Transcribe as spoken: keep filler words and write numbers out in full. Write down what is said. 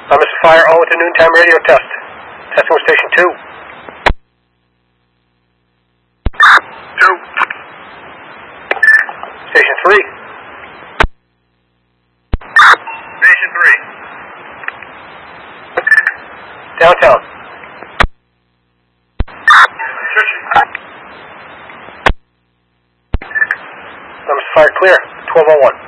Uh, Mister Fire, all with the noontime radio test. Testing with station two. Two. Station three. Station three. Downtown. Uh, Mister Fire, clear. twelve oh one.